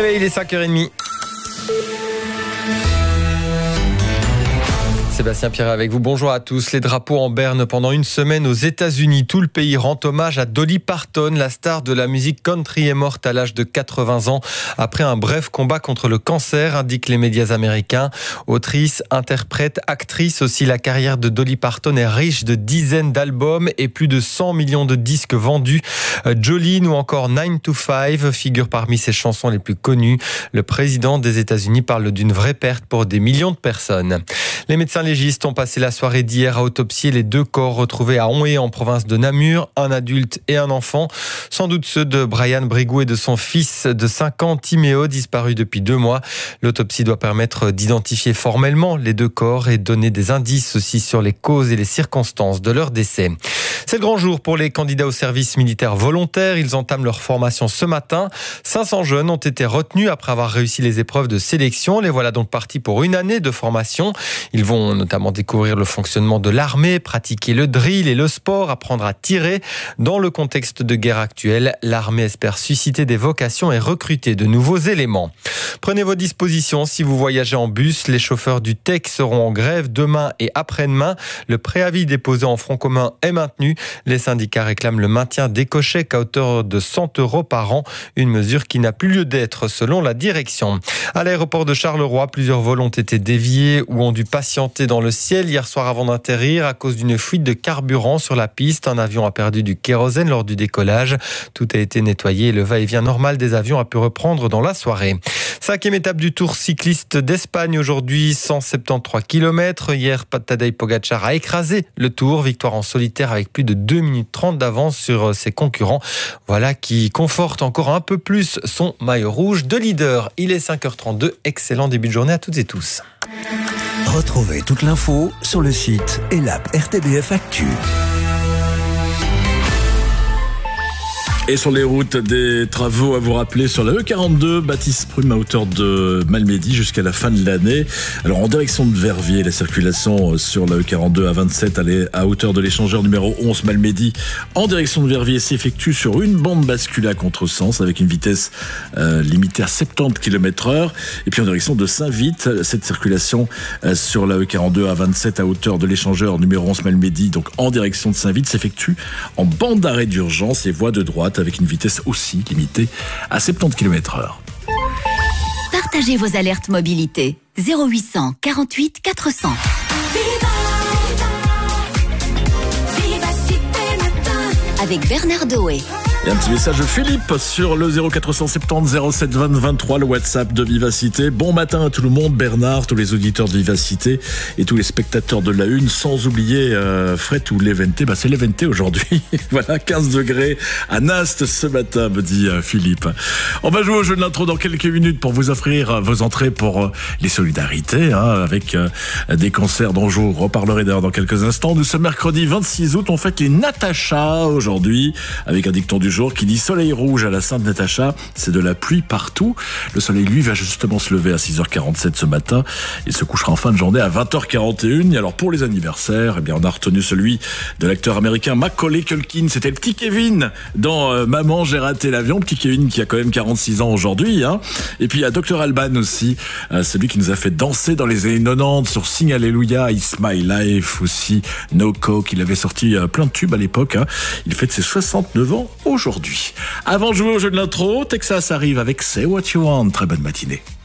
réveil, il est 5h30. Sébastien Pierre avec vous. Bonjour à tous. Les drapeaux en berne pendant une semaine aux États-Unis. Tout le pays rend hommage à Dolly Parton. La star de la musique country est morte à l'âge de 80 ans après un bref combat contre le cancer, indiquent les médias américains. Autrice, interprète, actrice aussi, la carrière de Dolly Parton est riche de dizaines d'albums et plus de 100 millions de disques vendus. Jolene ou encore 9 to 5 figurent parmi ses chansons les plus connues. Le président des États-Unis parle d'une vraie perte pour des millions de personnes. Les médecins légistes ont passé la soirée d'hier à autopsier les 2 corps retrouvés à Onhé en province de Namur, un adulte et un enfant. Sans doute ceux de Brian Brigou et de son fils de 5 ans, Timéo, disparu depuis 2 mois. L'autopsie doit permettre d'identifier formellement les 2 corps et donner des indices aussi sur les causes et les circonstances de leur décès. C'est le grand jour pour les candidats au service militaire volontaire. Ils entament leur formation ce matin. 500 jeunes ont été retenus après avoir réussi les épreuves de sélection. Les voilà donc partis pour une année de formation. Ils vont notamment découvrir le fonctionnement de l'armée, pratiquer le drill et le sport, apprendre à tirer. Dans le contexte de guerre actuelle, l'armée espère susciter des vocations et recruter de nouveaux éléments. Prenez vos dispositions si vous voyagez en bus. Les chauffeurs du TEC seront en grève demain et après-demain. Le préavis déposé en front commun est maintenu. Les syndicats réclament le maintien d'éco-chèques à hauteur de 100 € par an, une mesure qui n'a plus lieu d'être selon la direction. À l'aéroport de Charleroi, plusieurs vols ont été déviés ou ont dû patienter dans le ciel hier soir avant d'atterrir à cause d'une fuite de carburant sur la piste. Un avion a perdu du kérosène lors du décollage. Tout a été nettoyé et le va-et-vient normal des avions a pu reprendre dans la soirée. 5e étape du Tour cycliste d'Espagne aujourd'hui, 173 km. Hier, Tadej Pogačar a écrasé le Tour. Victoire en solitaire avec plus de 2 minutes 30 d'avance sur ses concurrents. Voilà qui conforte encore un peu plus son maillot rouge de leader. Il est 5h32. Excellent début de journée à toutes et tous. Retrouvez toute l'info sur le site et l'app RTBF Actu. Et sur les routes, des travaux à vous rappeler sur la E42, Baptiste Prume à hauteur de Malmedy jusqu'à la fin de l'année. Alors en direction de Verviers, la circulation sur la E42 à 27 à hauteur de l'échangeur numéro 11 Malmedy en direction de Verviers s'effectue sur une bande basculée à contresens avec une vitesse limitée à 70 km/h. Et puis en direction de Saint-Vite, cette circulation sur la E42 à 27 à hauteur de l'échangeur numéro 11 Malmedy, donc en direction de Saint-Vite, s'effectue en bande d'arrêt d'urgence et voie de droite avec une vitesse aussi limitée à 70 km/h. Partagez vos alertes mobilité. 0800 48 400. Avec Bernard Doé. Et un petit message de Philippe sur le 0470 07 20 23, le WhatsApp de Vivacité. Bon matin à tout le monde, Bernard, tous les auditeurs de Vivacité et tous les spectateurs de la Une, sans oublier Fred ou l'Eventé. C'est l'Eventé aujourd'hui. Voilà, 15 degrés à Nast ce matin, me dit Philippe. On va jouer au jeu de l'intro dans quelques minutes pour vous offrir vos entrées pour les solidarités, avec des concerts dont je vous reparlerai d'ailleurs dans quelques instants. Nous sommes mercredi 26 août, on fête les Natacha aujourd'hui, avec un dicton du jour qui dit soleil rouge à la Sainte Natacha, c'est de la pluie partout. Le soleil, lui, va justement se lever à 6h47 ce matin et se couchera en fin de journée à 20h41. Et alors, pour les anniversaires, on a retenu celui de l'acteur américain Macaulay Culkin. C'était le petit Kevin dans Maman, j'ai raté l'avion. Petit Kevin qui a quand même 46 ans aujourd'hui. Et puis, il y a Dr Alban aussi, celui qui nous a fait danser dans les années 90 sur Sing Alléluia, It's My Life aussi, No Coke. Il avait sorti plein de tubes à l'époque. Il fête ses 69 ans aujourd'hui. Avant de jouer au jeu de l'intro, Texas arrive avec Say What You Want. Très bonne matinée.